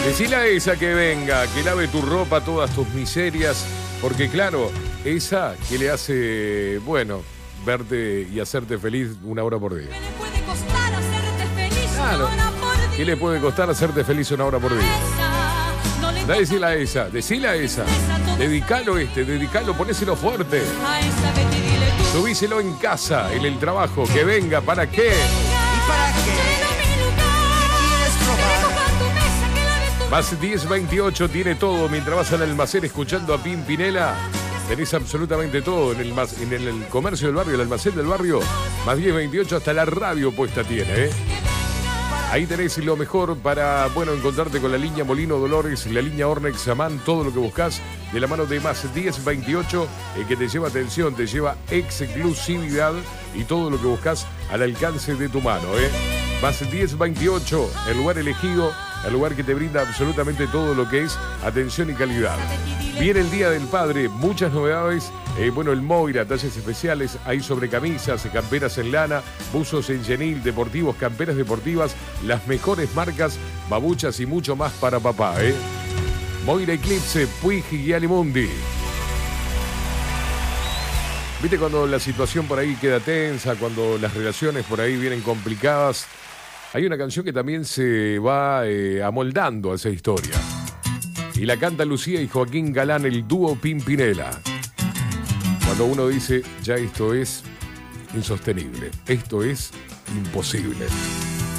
Decile a esa que venga, que lave tu ropa, todas tus miserias, porque claro, esa que le hace, bueno, verte y hacerte feliz una hora por día. ¿Qué le puede costar hacerte feliz Claro. una hora por día? ¿Qué le puede costar hacerte feliz una hora por día? Esa, no le Da, decile a esa, decile a esa. Dedicalo dedicalo, ponéselo fuerte. a esa Betty dile tú. Subíselo en casa, en el trabajo, que venga, ¿para qué? ¿Y para qué? Cero mi lugar. ¿Quieres probar? Recoja tu mesa, que la de tu Más 1028 tiene todo. Mientras vas al almacén escuchando a Pimpinela, tenés absolutamente todo. En el comercio del barrio, el almacén del barrio, más 1028 hasta la radio puesta tiene, ¿eh? Ahí tenés lo mejor para, bueno, encontrarte con la línea Molino Dolores, la línea Ornex Samán, todo lo que buscas de la mano de más 1028, que te lleva atención, te lleva exclusividad y todo lo que buscas al alcance de tu mano, ¿eh? Más 1028, el lugar elegido, el lugar que te brinda absolutamente todo lo que es atención y calidad. Viene el Día del Padre, muchas novedades. Bueno, el Moira, talles especiales, hay sobre camisas, camperas en lana, buzos en chenil, deportivos, camperas deportivas, las mejores marcas, babuchas y mucho más para papá, ¿eh? Moira Eclipse, Puig y Alimundi. ¿Viste cuando la situación por ahí queda tensa, cuando las relaciones por ahí vienen complicadas? Hay una canción que también se va amoldando a esa historia. Y la canta Lucía y Joaquín Galán, el dúo Pimpinela. Cuando uno dice, ya esto es insostenible, esto es imposible.